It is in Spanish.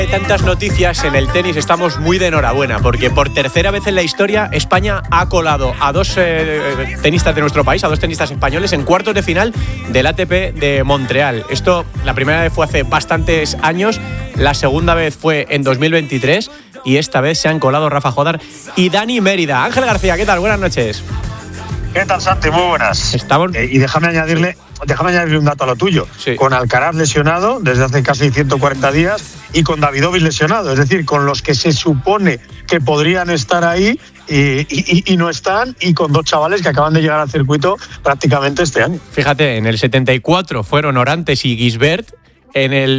Hay tantas noticias en el tenis, estamos muy de enhorabuena, porque por tercera vez en la historia España ha colado a dos tenistas de nuestro país, a dos tenistas españoles, en cuartos de final del ATP de Montreal. Esto, la primera vez fue hace bastantes años, la segunda vez fue en 2023 y esta vez se han colado Rafa Jodar y Dani Mérida. Ángel García, ¿qué tal? Buenas noches. ¿Qué tal, Santi? Muy buenas. Y déjame añadirle un dato a lo tuyo. Sí. Con Alcaraz lesionado desde hace casi 140 días y con Davidovich lesionado, es decir, con los que se supone que podrían estar ahí y no están, y con dos chavales que acaban de llegar al circuito prácticamente este año. Fíjate, en el 74 fueron Orantes y Gisbert, en el